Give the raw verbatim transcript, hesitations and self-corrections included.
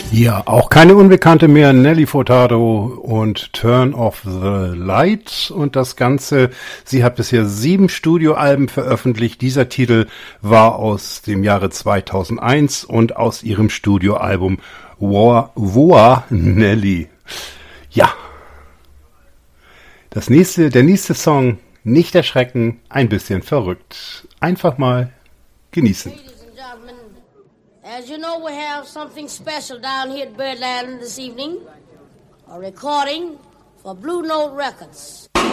Ja, auch keine Unbekannte mehr, Nelly Furtado und Turn Off the Light und das Ganze, sie hat bisher sieben Studioalben veröffentlicht. Dieser Titel war aus dem Jahre zweitausendeins und aus ihrem Studioalbum Woa, Woa Nelly. Ja, das nächste, der nächste Song, nicht erschrecken, ein bisschen verrückt. Einfach mal genießen. As you know, we have something special down here at Birdland this evening. A recording for Blue Note Records.